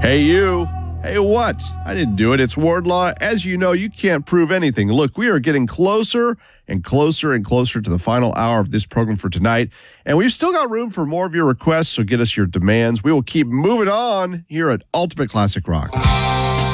Hey, you. Hey, what? I didn't do it. It's Wardlaw. As you know, you can't prove anything. Look, we are getting closer and closer and closer to the final hour of this program for tonight. And we've still got room for more of your requests, so get us your demands. We will keep moving on here at Ultimate Classic Rock.